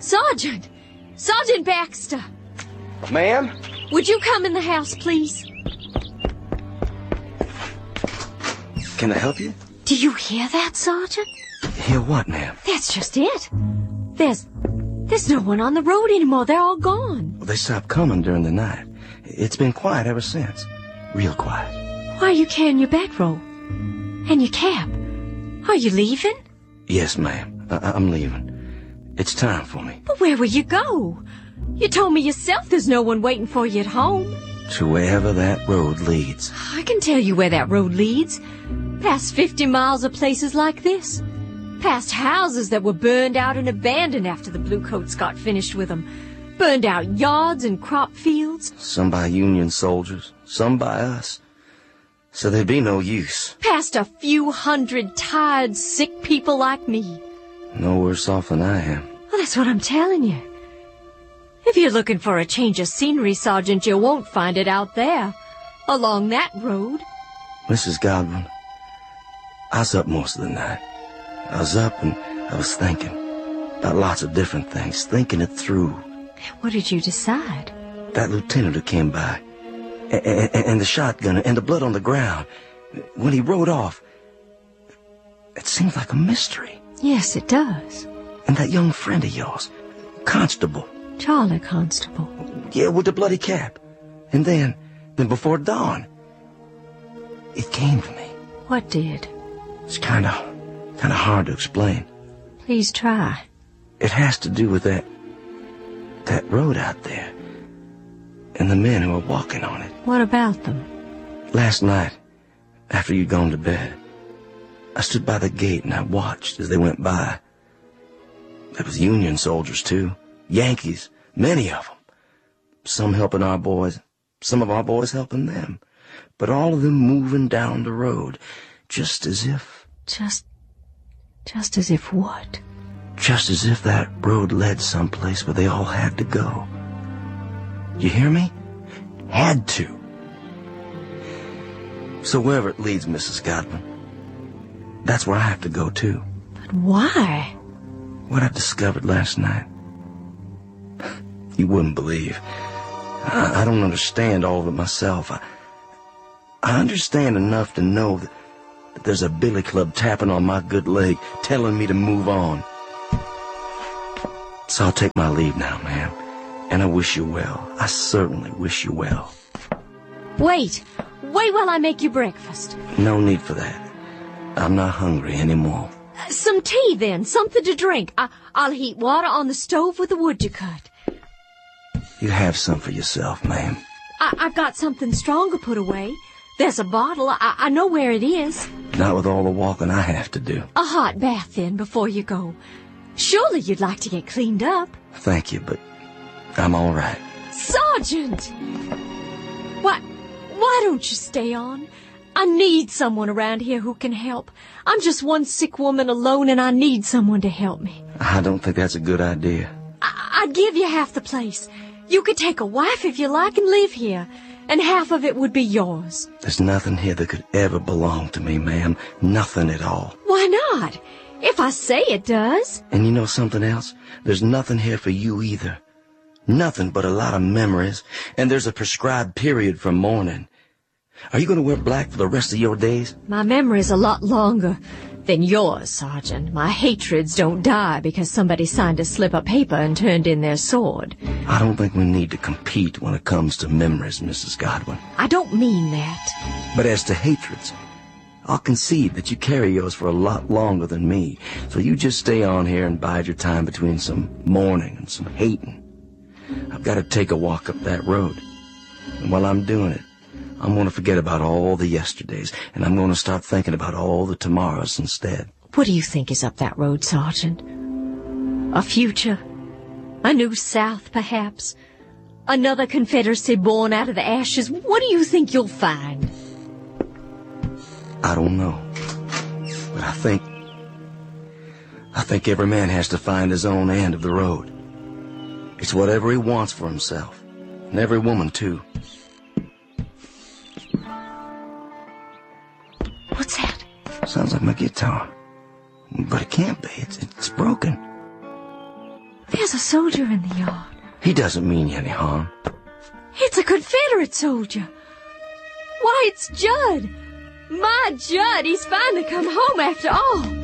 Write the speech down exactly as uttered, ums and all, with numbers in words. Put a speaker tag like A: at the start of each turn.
A: Sergeant! Sergeant Baxter!
B: Ma'am?
A: Would you come in the house, please?
B: Can I help you?
A: Do you hear that, Sergeant?
B: Hear what, ma'am?
A: That's just it. There's... there's no one on the road anymore. They're all gone.
B: Well, they stopped coming during the night. It's been quiet ever since. Real quiet.
A: Why are you carrying your bedroll? And your cap? Are you leaving?
B: Yes, ma'am. I- I'm leaving. It's time for me.
A: But where will you go? You told me yourself there's no one waiting for you at home.
B: To wherever that road leads.
A: I can tell you where that road leads. Past fifty miles of places like this. Past houses that were burned out and abandoned after the Bluecoats got finished with them. Burned out yards and crop fields.
B: Some by Union soldiers, some by us. So there'd be no use.
A: Past a few hundred tired, sick people like me.
B: No worse off than I am.
A: Well, that's what I'm telling you. If you're looking for a change of scenery, Sergeant, you won't find it out there. Along that road.
B: Missus Godwin, I was up most of the night. I was up and I was thinking about lots of different things, thinking it through.
A: What did you decide?
B: That lieutenant who came by, and, and, and the shotgun, and the blood on the ground, when he rode off, it seemed like a mystery.
A: Yes, it does.
B: And that young friend of yours, Constable.
A: Charlie Constable.
B: Yeah, with the bloody cap. And then, then before dawn, it came to me.
A: What did?
B: It's kind of, kind of hard to explain.
A: Please try.
B: It has to do with that, that road out there, and the men who are walking on it.
A: What about them?
B: Last night, after you'd gone to bed, I stood by the gate and I watched as they went by. There was Union soldiers, too. Yankees, many of them. Some helping our boys, some of our boys helping them. But all of them moving down the road, just as if...
A: Just... just as if what?
B: Just as if that road led someplace where they all had to go. You hear me? Had to. So wherever it leads, Missus Godwin, that's where I have to go, too.
A: But why?
B: What I discovered last night. You wouldn't believe. I, I don't understand all of it myself. I, I understand enough to know that, that there's a billy club tapping on my good leg, telling me to move on. So I'll take my leave now, ma'am. And I wish you well. I certainly wish you well.
A: Wait. Wait while I make you breakfast.
B: No need for that. I'm not hungry anymore.
A: Uh, some tea, then. Something to drink. I, I'll heat water on the stove with the wood you cut.
B: You have some for yourself, ma'am.
A: I, I've got something stronger put away. There's a bottle. I, I know where it is.
B: Not with all the walking I have to do.
A: A hot bath, then, before you go. Surely you'd like to get cleaned up.
B: Thank you, but I'm all right.
A: Sergeant! Why, why don't you stay on? I need someone around here who can help. I'm just one sick woman alone, and I need someone to help me.
B: I don't think that's a good idea.
A: I- I'd give you half the place. You could take a wife if you like and live here, and half of it would be yours.
B: There's nothing here that could ever belong to me, ma'am. Nothing at all.
A: Why not? If I say it does.
B: And you know something else? There's nothing here for you either. Nothing but a lot of memories, and there's a prescribed period for mourning. Are you going to wear black for the rest of your days?
A: My memory's a lot longer than yours, Sergeant. My hatreds don't die because somebody signed a slip of paper and turned in their sword.
B: I don't think we need to compete when it comes to memories, Missus Godwin.
A: I don't mean that.
B: But as to hatreds, I'll concede that you carry yours for a lot longer than me. So you just stay on here and bide your time between some mourning and some hating. I've got to take a walk up that road. And while I'm doing it, I'm going to forget about all the yesterdays, and I'm going to start thinking about all the tomorrows instead.
A: What do you think is up that road, Sergeant? A future? A new South, perhaps? Another Confederacy born out of the ashes? What do you think you'll find?
B: I don't know. But I think... I think every man has to find his own end of the road. It's whatever he wants for himself. And every woman, too.
A: What's that?
B: Sounds like my guitar. But it can't be. It's, it's broken.
A: There's a soldier in the yard.
B: He doesn't mean you any harm.
A: It's a Confederate soldier. Why, it's Judd. My Judd, he's finally come home after all.